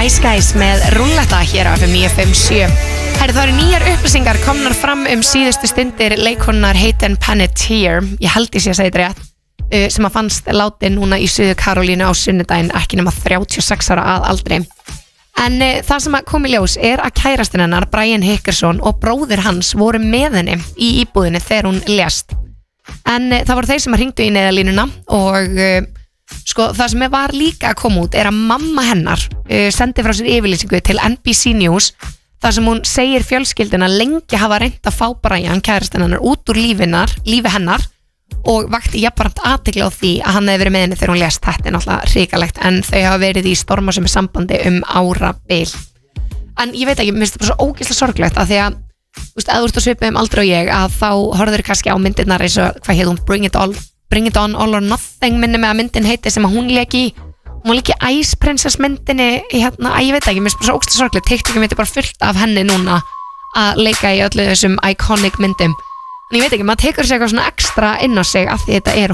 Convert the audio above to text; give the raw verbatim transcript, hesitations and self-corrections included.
Ice Guys með Rúlletta hér á F M níu fimm sjö. Herri, það eru nýjar upplýsingar komnar fram um síðustu stundir leikonar Hayden Panettiere, ég held ég sé að segja þetta rétt, uh, sem að fannst látin núna í Suður Karolínu á sunnudaginn, ekki nema þrjátíu og sex ára að aldri. En uh, það sem að kom í ljós er að kærastinn hennar, Brian Hickerson, og bróðir hans voru með henni í íbúðinni þegar hún lést. En uh, það voru þeir sem að hringdu í neyðarlínuna og uh, sko, það sem var líka að koma út er að mamma hennar uh, sendi frá sér yfirlýsingu til N B C News þar sem hún segir fjölskylduna lengi hafa reynt að fá Brian, kærastinn hennar, út úr lífinar, lífi hennar og vakti jafnframt athygli á því að hann hefði verið með henni þegar hún lést. Þetta er náttúrulega hrikalegt, en þau hafa verið í stormasömu sambandi um árabil. En ég veit ekki, mér finnst þetta bara svo ógeðslega sorglegt að því að, þú veist, að þú ert að svipa um aldrei og ég, að þá horfður kannski á myndirnar eins og, hvað heit hún, Bring It All, Bring It On All or Nothing minni með að myndin heiti sem að hún lék í. Hún var líka í Ice Princess myndinni hérna, að ég veit ekki, mér finnst bara svo ógeðslega sorglegt. TikTok myndi bara fullt af henni núna að leika í öllu þessum iconic myndum. En ég veit ekki, maður tekur sér eitthvað svona ekstra inn á sig af því þetta er